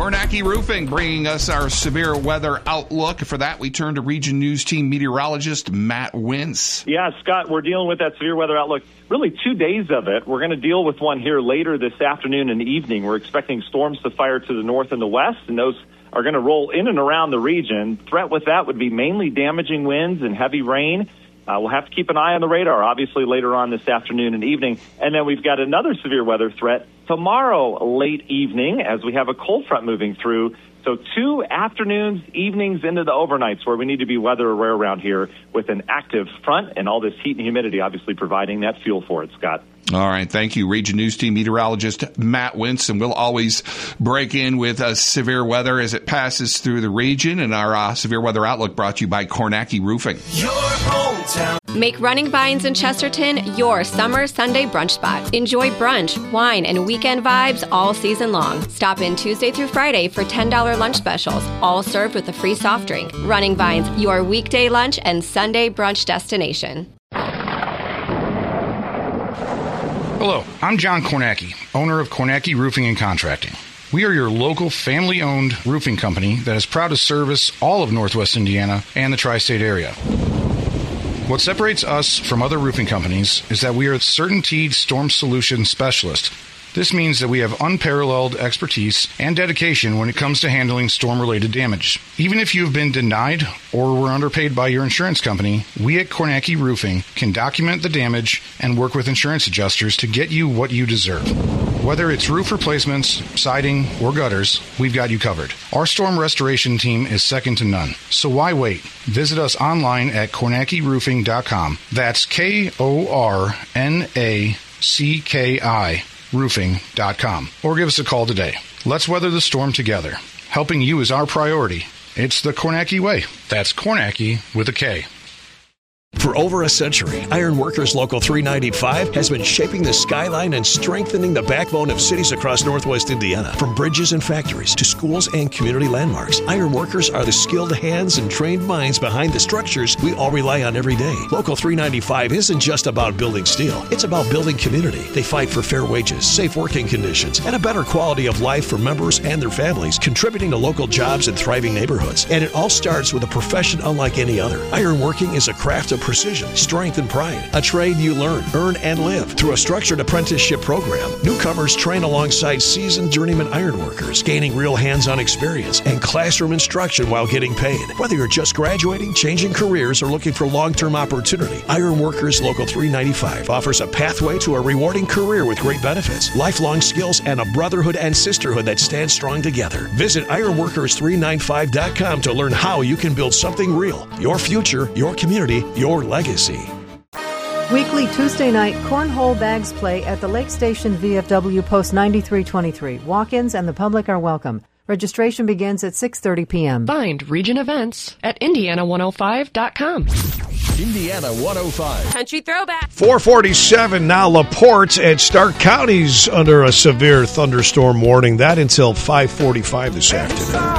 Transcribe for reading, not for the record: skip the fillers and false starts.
Kornacki Roofing bringing us our severe weather outlook. For that, we turn to Region News Team meteorologist Matt Wintz. Yeah, Scott, we're dealing with that severe weather outlook. Really 2 days of it. We're going to deal with one here later this afternoon and evening. We're expecting storms to fire to the north and the west, and those are going to roll in and around the region. Threat with that would be mainly damaging winds and heavy rain. We'll have to keep an eye on the radar, obviously, later on this afternoon and evening. And then we've got another severe weather threat tomorrow late evening as we have a cold front moving through. So 2 afternoons, evenings into the overnights where we need to be weather aware around here with an active front and all this heat and humidity obviously providing that fuel for it, Scott. All right. Thank you, Region News Team meteorologist Matt Wintz. And we'll always break in with severe weather as it passes through the region. And our severe weather outlook brought to you by Kornacki Roofing. Your hometown. Make Running Vines in Chesterton your summer Sunday brunch spot. Enjoy brunch, wine, and weekend vibes all season long. Stop in Tuesday through Friday for $10 lunch specials, all served with a free soft drink. Running Vines, your weekday lunch and Sunday brunch destination. Hello, I'm John Kornacki, owner of Kornacki Roofing and Contracting. We are your local family-owned roofing company that is proud to service all of Northwest Indiana and the tri-state area. What separates us from other roofing companies is that we are a CertainTeed Storm Solution Specialist. This means that we have unparalleled expertise and dedication when it comes to handling storm-related damage. Even if you have been denied or were underpaid by your insurance company, we at Kornacki Roofing can document the damage and work with insurance adjusters to get you what you deserve. Whether it's roof replacements, siding, or gutters, we've got you covered. Our storm restoration team is second to none. So why wait? Visit us online at KornackiRoofing.com. That's KORNACKI roofing.com, or give us a call today. Let's weather the storm together. Helping you is our priority. It's the Kornacki way. That's Kornacki with a K. For over a century, Iron Workers Local 395 has been shaping the skyline and strengthening the backbone of cities across Northwest Indiana. From bridges and factories to schools and community landmarks, Iron Workers are the skilled hands and trained minds behind the structures we all rely on every day. Local 395 isn't just about building steel. It's about building community. They fight for fair wages, safe working conditions, and a better quality of life for members and their families, contributing to local jobs and thriving neighborhoods. And it all starts with a profession unlike any other. Ironworking is a craft of precision, strength, and pride. A trade you learn, earn, and live through a structured apprenticeship program. Newcomers train alongside seasoned journeyman ironworkers, gaining real hands-on experience and classroom instruction while getting paid. Whether you're just graduating, changing careers, or looking for long-term opportunity, Ironworkers Local 395 offers a pathway to a rewarding career with great benefits, lifelong skills, and a brotherhood and sisterhood that stand strong together. Visit ironworkers395.com to learn how you can build something real. Your future, your community, your legacy. Weekly Tuesday night cornhole bags play at the Lake Station VFW Post 9323. Walk-ins and the public are welcome. Registration begins at 6:30 p.m. Find region events at Indiana105.com. Indiana 105. Country Throwback. 447 now. LaPorte and Stark counties under a severe thunderstorm warning. That until 5:45 this afternoon.